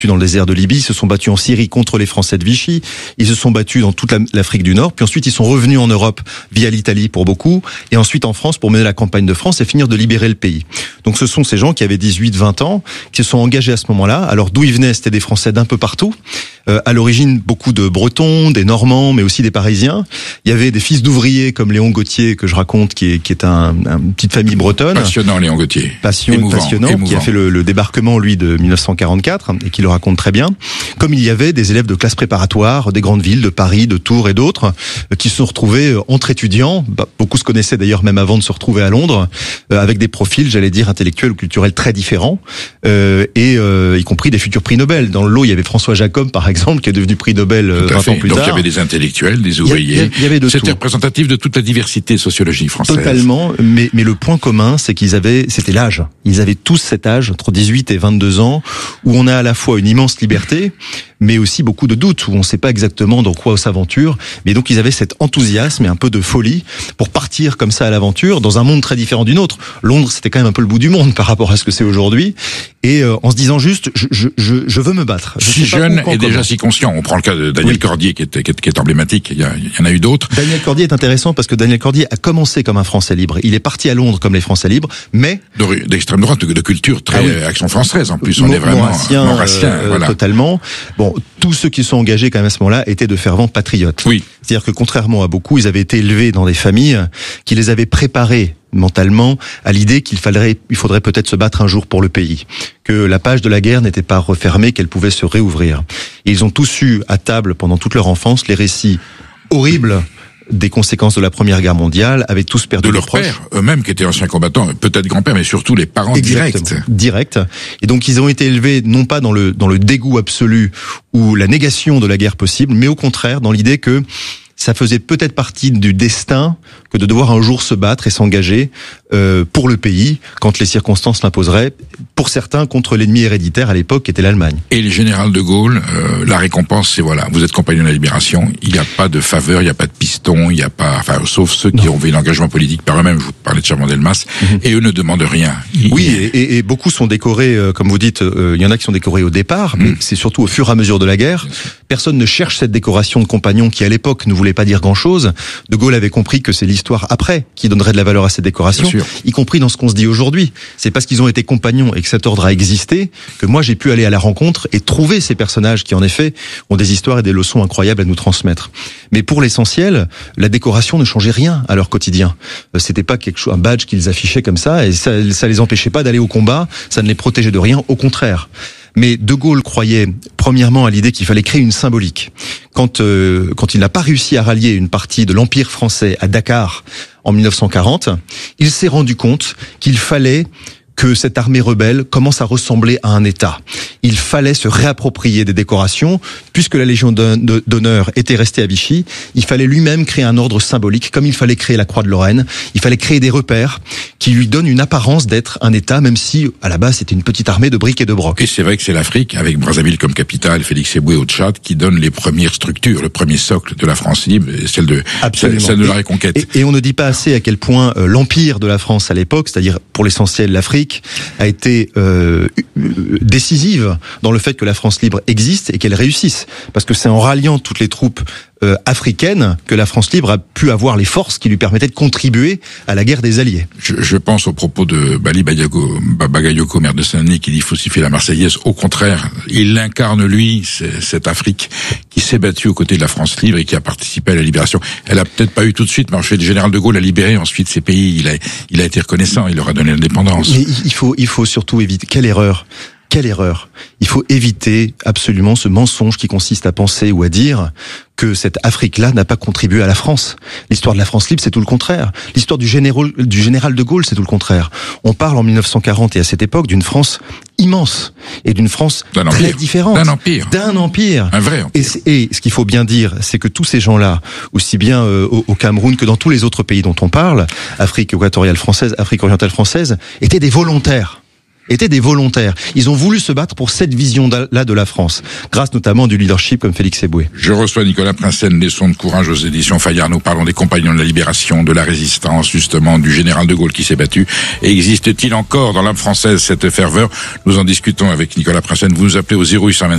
dans le désert de Libye, ils se sont battus en Syrie contre les Français de Vichy, ils se sont battus dans toute l'Afrique du Nord, puis ensuite ils sont revenus en Europe via l'Italie pour beaucoup, et ensuite en France pour mener la campagne de France et finir de libérer le pays. Donc ce sont ces gens qui avaient 18-20 ans, qui se sont engagés à ce moment-là. Alors d'où ils venaient, c'était des Français d'un peu partout. À l'origine, beaucoup de Bretons, des Normands, mais aussi des Parisiens. Il y avait des fils d'ouvriers comme Léon Gauthier, que je raconte, qui est une petite famille bretonne. Passionnant, Léon Gauthier. Passionnant, qui a fait le débarquement, lui, de 1944, et qui le raconte très bien. Comme il y avait des élèves de classe préparatoire, des grandes villes, de Paris, de Tours et d'autres, qui se sont retrouvés entre étudiants. Beaucoup se connaissaient d'ailleurs même avant de se retrouver à Londres, avec des profils, j'allais dire, intellectuels ou culturels très différents, y compris des futurs prix Nobel. Dans le lot, il y avait François Jacob, par exemple, qui est devenu prix Nobel 20 ans plus tard. Donc il y avait des intellectuels, des ouvriers. Il y avait de tout. C'était représentatif de toute la diversité sociologique française. Totalement, mais le point commun, c'est c'était l'âge. Ils avaient tous cet âge, entre 18 et 22 ans, où on a à la fois une immense liberté, mais aussi beaucoup de doutes, où on ne sait pas exactement dans quoi on s'aventure. Mais donc ils avaient cet enthousiasme et un peu de folie pour partir comme ça à l'aventure, dans un monde très différent du nôtre. Londres, c'était quand même un peu le bout du monde par rapport à ce que c'est aujourd'hui. Et en se disant juste, je veux me battre. Si jeune et déjà si conscient. On prend le cas de Daniel Cordier qui est emblématique. Il y en a eu d'autres. Daniel Cordier est intéressant parce que Daniel Cordier a commencé comme un Français libre. Il est parti à Londres comme les Français libres, mais d'extrême droite, de culture très action française. En plus, on est vraiment maurassien, voilà. Totalement. Bon, tous ceux qui sont engagés quand même à ce moment-là étaient de fervents patriotes. Oui. C'est-à-dire que contrairement à beaucoup, ils avaient été élevés dans des familles qui les avaient préparés mentalement à l'idée il faudrait peut-être se battre un jour pour le pays, que la page de la guerre n'était pas refermée, qu'elle pouvait se réouvrir. Et ils ont tous eu à table pendant toute leur enfance les récits horribles des conséquences de la Première Guerre mondiale, avaient tous perdu de leurs pères, eux-mêmes qui étaient anciens combattants, peut-être grands-pères, mais surtout les parents directs. Et donc ils ont été élevés non pas dans le dégoût absolu ou la négation de la guerre possible, mais au contraire dans l'idée que ça faisait peut-être partie du destin que de devoir un jour se battre et s'engager pour le pays quand les circonstances l'imposeraient, pour certains contre l'ennemi héréditaire à l'époque qui était l'Allemagne. Et le général de Gaulle, la récompense c'est voilà, vous êtes compagnon de la libération, il n'y a pas de faveur, il n'y a pas de piston, il n'y a pas, enfin sauf ceux qui ont vu l'engagement politique par eux-mêmes, je vous parlais de Chaban-Delmas, et eux ne demandent rien. Oui, et beaucoup sont décorés, comme vous dites, il y en a qui sont décorés au départ, mais c'est surtout au fur et à mesure de la guerre. Personne ne cherche cette décoration de compagnon qui à l'époque ne voulait pas dire grand-chose. De Gaulle avait compris que c'est l'histoire après qui donnerait de la valeur à cette décoration, y compris dans ce qu'on se dit aujourd'hui. C'est parce qu'ils ont été compagnons et que cet ordre a existé que moi j'ai pu aller à la rencontre et trouver ces personnages qui en effet ont des histoires et des leçons incroyables à nous transmettre. Mais pour l'essentiel, la décoration ne changeait rien à leur quotidien. C'était pas un badge qu'ils affichaient comme ça et ça les empêchait pas d'aller au combat, ça ne les protégeait de rien, au contraire. Mais De Gaulle croyait premièrement à l'idée qu'il fallait créer une symbolique. Quand il n'a pas réussi à rallier une partie de l'Empire français à Dakar en 1940, il s'est rendu compte qu'il fallait que cette armée rebelle commence à ressembler à un État. Il fallait se réapproprier des décorations, puisque la Légion d'honneur était restée à Vichy, il fallait lui-même créer un ordre symbolique, comme il fallait créer la Croix de Lorraine, il fallait créer des repères qui lui donnent une apparence d'être un État, même si, à la base, c'était une petite armée de briques et de brocs. Et c'est vrai que c'est l'Afrique, avec Brazzaville comme capitale, Félix Éboué au Tchad, qui donne les premières structures, le premier socle de la France libre, celle de la Reconquête. Et on ne dit pas assez à quel point l'empire de la France à l'époque, c'est-à-dire pour l'essentiel l'Afrique, a été décisive dans le fait que la France libre existe et qu'elle réussisse. Parce que c'est en ralliant toutes les troupes africaine que la France libre a pu avoir les forces qui lui permettaient de contribuer à la guerre des Alliés. Je pense aux propos de Bali Bagayoko, maire de Saint-Denis, qui dit falsifier la Marseillaise. Au contraire, il incarne, lui, cette Afrique qui s'est battue aux côtés de la France libre et qui a participé à la libération. Elle a peut-être pas eu tout de suite, mais en fait, le général de Gaulle a libéré ensuite ces pays. Il a été reconnaissant, il leur a donné l'indépendance. Mais il faut surtout éviter. Quelle erreur! Il faut éviter absolument ce mensonge qui consiste à penser ou à dire que cette Afrique-là n'a pas contribué à la France. L'histoire de la France libre, c'est tout le contraire. L'histoire du général de Gaulle, c'est tout le contraire. On parle en 1940 et à cette époque d'une France immense et d'une France très différente. D'un empire. Un vrai empire. Et ce qu'il faut bien dire, c'est que tous ces gens-là, aussi bien au Cameroun que dans tous les autres pays dont on parle, Afrique équatoriale française, Afrique orientale française, étaient des volontaires. Ils ont voulu se battre pour cette vision-là de la France, grâce notamment du leadership comme Félix Éboué. Je reçois Nicolas Prinsen, Leçons de courage aux éditions Fayard. Nous parlons des compagnons de la libération, de la résistance, justement, du général de Gaulle qui s'est battu. Et existe-t-il encore dans l'âme française cette ferveur? Nous en discutons avec Nicolas Prinsen. Vous nous appelez au 0825